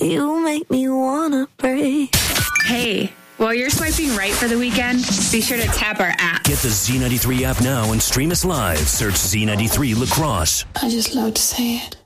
You make me wanna break. Hey, while you're swiping right for the weekend, be sure to tap our app. Get the Z93 app now and stream us live. Search Z93 Lacrosse. I just love to say it.